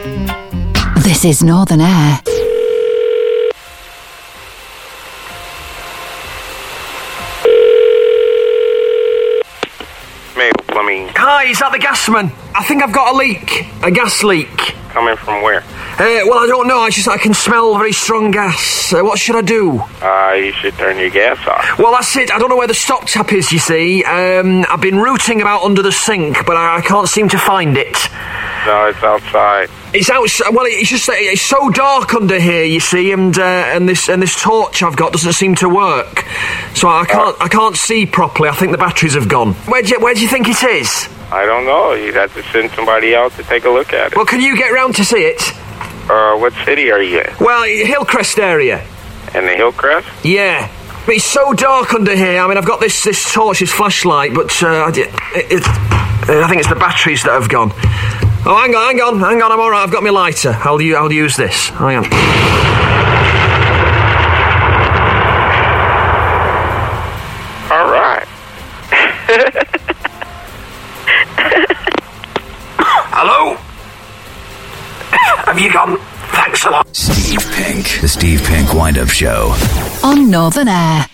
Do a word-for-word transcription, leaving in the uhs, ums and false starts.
This is Northern Air. Mail Plumbing. Hi, is that the gasman? I think I've got a leak. A gas leak. Coming from where? Uh, well, I don't know. I just I can smell very strong gas. Uh, what should I do? Uh, you should turn your gas off. Well, that's it. I don't know where the stop tap is, you see. Um, I've been rooting about under the sink, but I, I can't seem to find it. No, it's outside. It's outside. Well, it's just it's so dark under here, you see, and uh, and this and this torch I've got doesn't seem to work. So I can't I can't see properly. I think the batteries have gone. Where do you, where do you think it is? I don't know. You'd have to send somebody out to take a look at it. Well, can you get round to see it? Uh, what city are you in? Well, Hillcrest area. In the Hillcrest? Yeah. But it's so dark under here. I mean, I've got this this torch, this flashlight, but uh, it, it, I think it's the batteries that have gone. Oh, hang on, hang on, hang on. I'm all right. I've got my lighter. I'll, u- I'll use this. Hang on. All right. Hello? Have you gone? Thanks a lot. Steve Pink. The Steve Pink Wind-Up Show. On Northern Air.